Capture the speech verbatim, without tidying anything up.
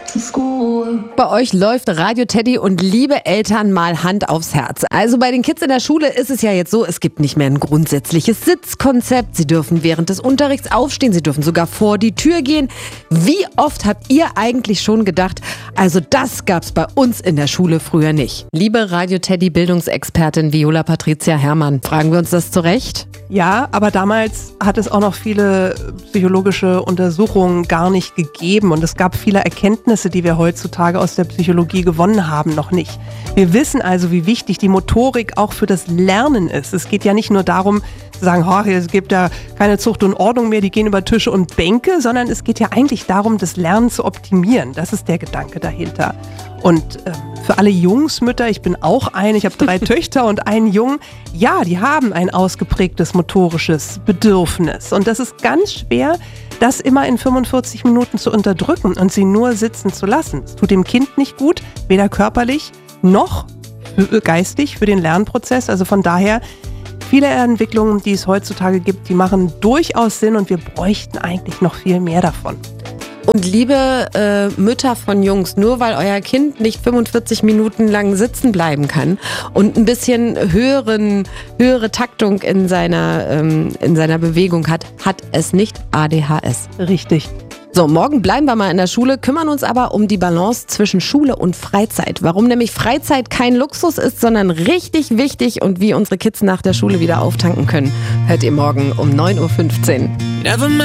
Bei euch läuft Radio Teddy und liebe Eltern mal Hand aufs Herz. Also bei den Kids in der Schule ist es ja jetzt so, es gibt nicht mehr ein grundsätzliches Sitzkonzept. Sie dürfen während des Unterrichts aufstehen, sie dürfen sogar vor die Tür gehen. Wie oft habt ihr eigentlich schon gedacht, also das gab's bei uns in der Schule früher nicht? Liebe Radio Teddy Bildungsexpertin Viola Patricia Herrmann, fragen wir uns das zurecht? Ja, aber damals hat es auch noch viele psychologische Untersuchungen gar nicht gegeben und es gab viele Erkenntnisse, die wir heutzutage aus der Psychologie gewonnen haben, noch nicht. Wir wissen also, wie wichtig die Motorik auch für das Lernen ist. Es geht ja nicht nur darum, zu sagen, oh, es gibt ja keine Zucht und Ordnung mehr, die gehen über Tische und Bänke, sondern es geht ja eigentlich darum, das Lernen zu optimieren. Das ist der Gedanke dahinter. Und äh, für alle Jungsmütter, ich bin auch eine, ich habe drei Töchter und einen Jungen, ja, die haben ein ausgeprägtes motorisches Bedürfnis. Und das ist ganz schwer, das immer in fünfundvierzig Minuten zu unterdrücken und sie nur sitzen zu lassen. Es tut dem Kind nicht gut, weder körperlich noch geistig für den Lernprozess. Also von daher, viele Entwicklungen, die es heutzutage gibt, die machen durchaus Sinn und wir bräuchten eigentlich noch viel mehr davon. Und liebe äh, Mütter von Jungs, nur weil euer Kind nicht fünfundvierzig Minuten lang sitzen bleiben kann und ein bisschen höheren, höhere Taktung in seiner, ähm, in seiner Bewegung hat, hat es nicht A D H S. Richtig. So, morgen bleiben wir mal in der Schule, kümmern uns aber um die Balance zwischen Schule und Freizeit. Warum nämlich Freizeit kein Luxus ist, sondern richtig wichtig und wie unsere Kids nach der Schule wieder auftanken können, hört ihr morgen um neun Uhr fünfzehn.